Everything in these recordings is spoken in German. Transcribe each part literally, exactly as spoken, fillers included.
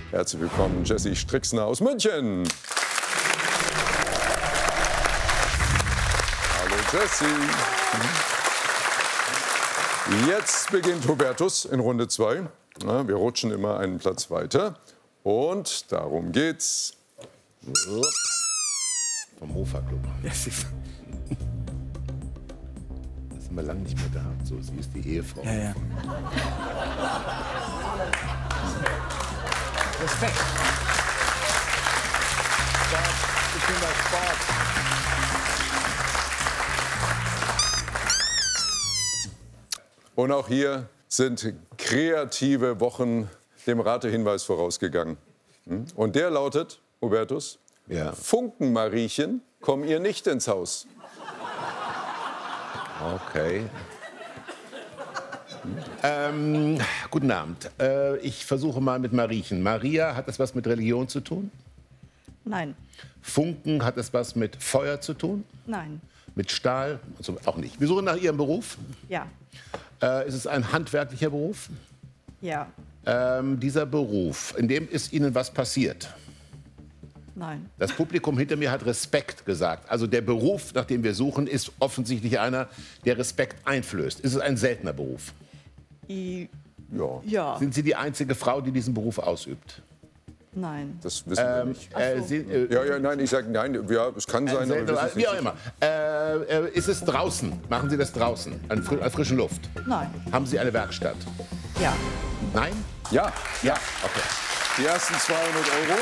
Herzlich willkommen, Jessie Strixner aus München. Hallo Jessie. Jetzt beginnt Hubertus in Runde zwei. Wir rutschen immer einen Platz weiter. Und darum geht's. Vom Hofer-Club. Das sind wir lange nicht mehr da. So, sie ist die Ehefrau. Ja, ja. Respekt. Sport. Ich bin bei Sport. Und auch hier sind kreative Wochen dem Ratehinweis vorausgegangen. Und der lautet, Hubertus, Ja. Funkenmariechen kommen ihr nicht ins Haus. Okay. Ähm, guten Abend. Äh, ich versuche mal mit Mariechen. Maria, hat das was mit Religion zu tun? Nein. Funken, hat das was mit Feuer zu tun? Nein. Mit Stahl? Also auch nicht. Wir suchen nach Ihrem Beruf. Ja. Äh, ist es ein handwerklicher Beruf? Ja. Ähm, dieser Beruf, in dem ist Ihnen was passiert? Nein. Das Publikum hinter mir hat Respekt gesagt. Also der Beruf, nach dem wir suchen, ist offensichtlich einer, der Respekt einflößt. Ist es ein seltener Beruf? I Ja, ja. Sind Sie die einzige Frau, die diesen Beruf ausübt? Nein. das wissen wir Ähm, nicht. äh, Sie, äh, Ja, ja, nein, ich sage nein. Ja, es kann sein, aber wir wissen es wie auch nicht. immer. Äh, äh, ist es draußen? Machen Sie das draußen? An, fri an frischen Luft? Nein. Haben Sie eine Werkstatt? Ja. Nein? Ja, Ja. Okay. die ersten zweihundert Euro.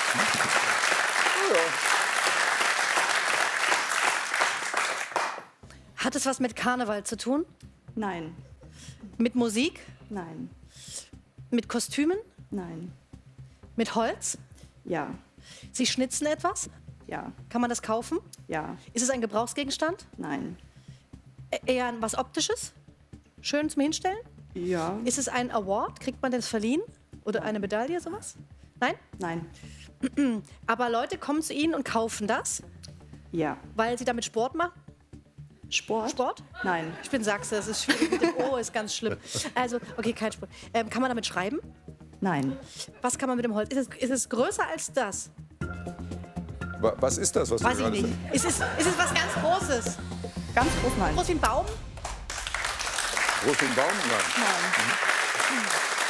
Hat es was mit Karneval zu tun? Nein. Mit Musik? Nein. Mit Kostümen? Nein. Mit Holz? Ja. Sie schnitzen etwas? Ja. Kann man das kaufen? Ja. Ist es ein Gebrauchsgegenstand? Nein. E- Eher was Optisches? Schön zum Hinstellen? Ja. Ist es ein Award? Kriegt man das verliehen? Oder eine Medaille, sowas? Nein? Nein. Aber Leute kommen zu Ihnen und kaufen das, Ja. weil sie damit Sport machen? Sport? Sport? Nein. Ich bin Sachse, das ist schwierig mit dem O, ist ganz schlimm. Also, okay, kein Sport. Ähm, kann man damit schreiben? Nein. Was kann man mit dem Holz? Ist es, ist es größer als das? Wa- Was ist das, was du Weiß ich gerade nicht. sagst? Ist es, ist es was ganz Großes? Ganz groß nein. Groß wie ein Baum? Groß wie ein Baum? Nein. Nein.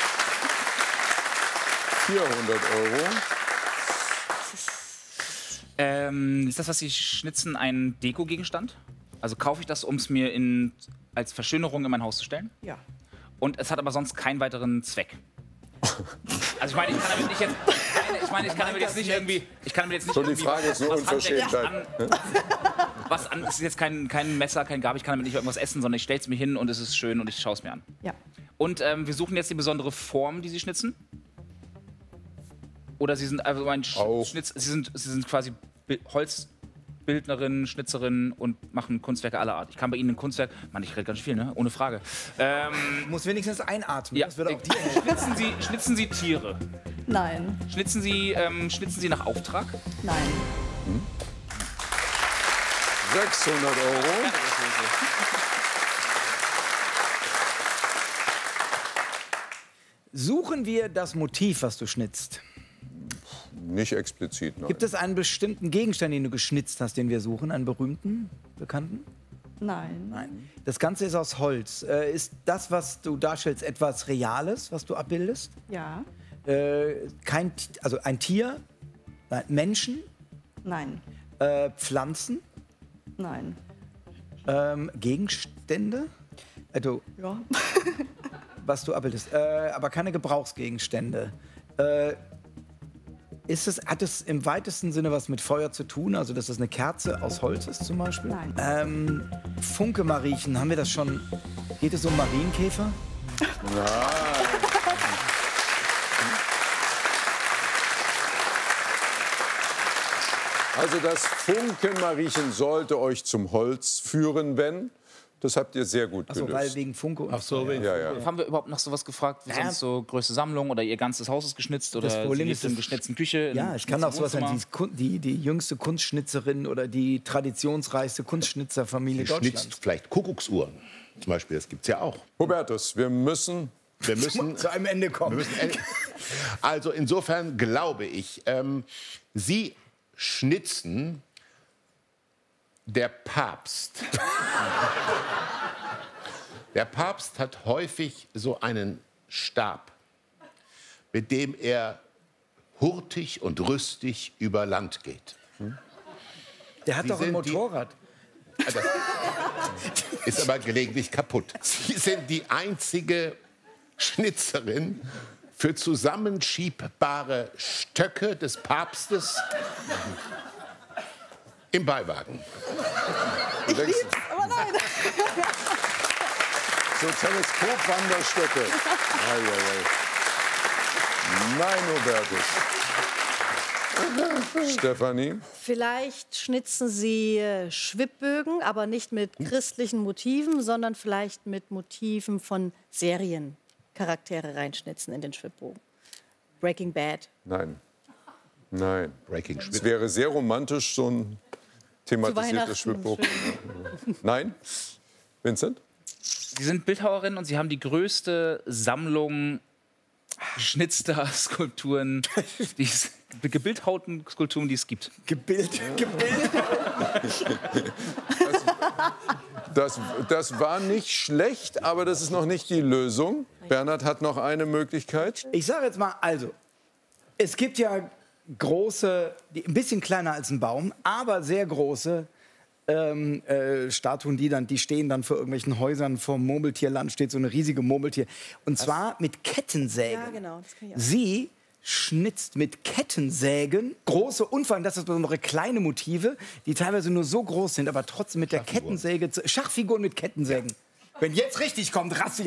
vierhundert Euro. Ähm, ist das, was Sie schnitzen, ein Dekogegenstand? Also kaufe ich das, um es mir in, als Verschönerung in mein Haus zu stellen? Ja. Und es hat aber sonst keinen weiteren Zweck. Also ich meine, ich kann damit nicht jetzt, ich meine, ich kann damit jetzt nicht irgendwie, ich kann damit jetzt nicht Schon die irgendwie Frage ist nur was Unverschämtheit. Handwerkliches an, was an, es ist jetzt kein, kein Messer, kein Gabel, ich kann damit nicht irgendwas essen, sondern ich stelle es mir hin und es ist schön und ich schaue es mir an. Ja. Und ähm, wir suchen jetzt die besondere Form, die Sie schnitzen? Oder Sie sind also ein Sch Auch. Schnitz, Sie sind, Sie sind quasi Bi- Holzbildnerin, Schnitzerin und machen Kunstwerke aller Art. Ich kann bei Ihnen ein Kunstwerk, Mann, ich rede ganz viel, ne? Ohne Frage. Ähm, Du musst wenigstens einatmen. ja, Das würde auch dir helfen. schnitzen Sie, schnitzen Sie Tiere? Nein. Schnitzen Sie, ähm, schnitzen Sie nach Auftrag? Nein. sechshundert Euro. Suchen wir das Motiv, was du schnitzt? Nicht explizit, nein. Gibt es einen bestimmten Gegenstand, den du geschnitzt hast, den wir suchen? Einen berühmten, bekannten? Nein. Nein. Das Ganze ist aus Holz. Äh, ist das, was du darstellst, etwas Reales, was du abbildest? Ja. Äh, kein, T- also ein Tier? Nein. Menschen? Nein. Äh, Pflanzen? Nein. Ähm, Gegenstände? Also, Ja. was du abbildest. Äh, aber keine Gebrauchsgegenstände. Äh, ist es, hat es im weitesten Sinne was mit Feuer zu tun? Also, dass es eine Kerze aus Holz ist zum Beispiel? Nein. Ähm, Funke-Mariechen, haben wir das schon? Geht es um Marienkäfer? Also das Funkenmariechen sollte euch zum Holz führen, wenn. Das habt ihr sehr gut Also, gelöst. weil wegen Funke und Ach so, wegen ja, ja. Haben wir überhaupt noch sowas gefragt, wie Ja. sonst so größte Sammlung oder Ihr ganzes Haus ist geschnitzt oder Das Problem Sie lebt ist, in dass- geschnitzten Küche? in Ja, es kann auch sowas sein, Wohnzimmer? die, die, die jüngste Kunstschnitzerin oder die traditionsreichste Kunstschnitzerfamilie Schnitzt Deutschlands. vielleicht Kuckucksuhren. Zum Beispiel, das gibt es ja auch. Hubertus, wir müssen Wir müssen, Zu einem Ende kommen. wir müssen en Also insofern glaube ich, ähm, Sie schnitzen der Papst. Der Papst hat häufig so einen Stab, mit dem er hurtig und rüstig über Land geht. Der hat Sie doch ein sind die- Motorrad. Das ist aber gelegentlich kaputt. Sie sind die einzige Schnitzerin für zusammenschiebbare Stöcke des Papstes im Beiwagen. Du denkst, Aber nein. so Teleskopwanderstöcke. Ei, ei, ei. Nein, Hubertus. Stefanie? Vielleicht schnitzen Sie äh, Schwibbögen, aber nicht mit christlichen Motiven, sondern vielleicht mit Motiven von Seriencharaktere reinschnitzen in den Schwibbogen. Breaking Bad. Nein. Nein. Breaking Es Schwibb. wäre sehr romantisch, so ein thematisiertes Weihnachten Schwibbuch. Nein? Vincent? Sie sind Bildhauerin und Sie haben die größte Sammlung geschnitzter Skulpturen, die es, gebildhauten Skulpturen, die es gibt. Gebild, Gebild. Das, das war nicht schlecht, aber das ist noch nicht die Lösung. Bernhard hat noch eine Möglichkeit. Ich sage jetzt mal, also, es gibt ja große, die, ein bisschen kleiner als ein Baum, aber sehr große ähm, äh, Statuen, die, dann, die stehen dann vor irgendwelchen Häusern. Vor dem Murmeltierland steht so eine riesige Murmeltier. Und zwar mit Kettensägen. Ja, genau. Das kann ich auch. Sie schnitzt mit Kettensägen große und vor allem das ist besondere kleine Motive, die teilweise nur so groß sind, aber trotzdem mit der Kettensäge... zu- Schachfiguren mit Kettensägen. Wenn jetzt richtig kommt, raste ich